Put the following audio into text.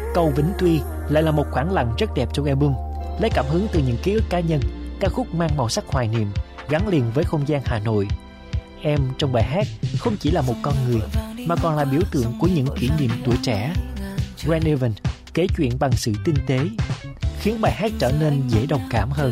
Cầu Vĩnh Tuy lại là một khoảng lặng rất đẹp trong album, lấy cảm hứng từ những ký ức cá nhân. Ca khúc mang màu sắc hoài niệm, gắn liền với không gian Hà Nội. Em trong bài hát không chỉ là một con người, mà còn là biểu tượng của những kỷ niệm tuổi trẻ. Grant Evans kể chuyện bằng sự tinh tế, khiến bài hát trở nên dễ đồng cảm hơn.